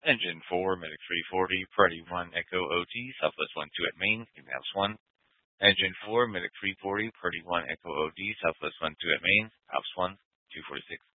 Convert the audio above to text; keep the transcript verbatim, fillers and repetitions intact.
Engine four, Medic three forty, Priority one Echo O T, Southwest one two at main, House one. Engine four, Medic three forty, Priority one Echo O D, Southwest one two at main, House one, two forty-six.